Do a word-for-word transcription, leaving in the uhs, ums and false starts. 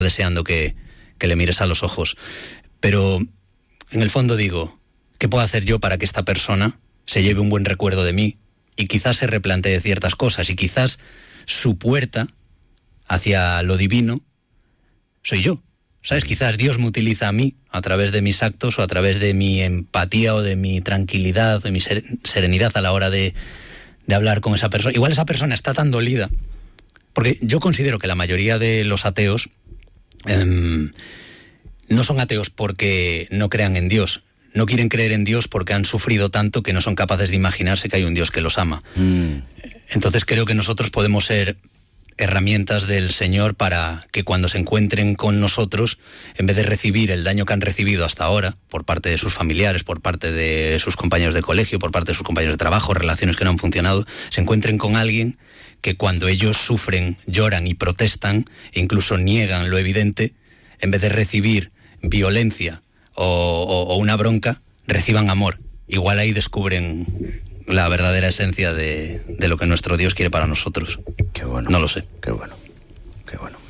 deseando que, que le mires a los ojos. Pero en el fondo digo, ¿qué puedo hacer yo para que esta persona se lleve un buen recuerdo de mí? Y quizás se replantee ciertas cosas, y quizás su puerta hacia lo divino soy yo. ¿Sabes? Quizás Dios me utiliza a mí a través de mis actos, o a través de mi empatía, o de mi tranquilidad, de mi serenidad a la hora de, de hablar con esa persona. Igual esa persona está tan dolida, porque yo considero que la mayoría de los ateos eh, no son ateos porque no crean en Dios. No quieren creer en Dios porque han sufrido tanto que no son capaces de imaginarse que hay un Dios que los ama. Mm. Entonces creo que nosotros podemos ser herramientas del Señor para que cuando se encuentren con nosotros, en vez de recibir el daño que han recibido hasta ahora, por parte de sus familiares, por parte de sus compañeros de colegio, por parte de sus compañeros de trabajo, relaciones que no han funcionado, se encuentren con alguien que cuando ellos sufren, lloran y protestan, e incluso niegan lo evidente, en vez de recibir violencia o, o, o una bronca, reciban amor. Igual ahí descubren la verdadera esencia de, de lo que nuestro Dios quiere para nosotros. Qué bueno. No lo sé. Qué bueno. Qué bueno.